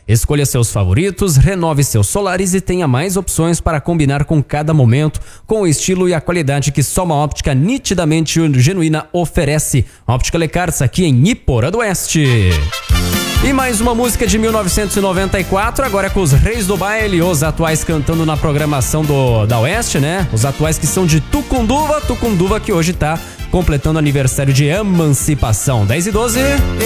Escolha seus favoritos, renove seus solares e tenha mais opções para combinar com cada momento, com o estilo e a qualidade que só uma óptica nitidamente genuína oferece. Óptica Lecarts, aqui em Iporã do Oeste. E mais uma música de 1994, agora com os Reis do Baile, os atuais cantando na programação da Oeste, né? Os atuais que são de Tucunduva que hoje tá completando aniversário de emancipação. 10 e 12.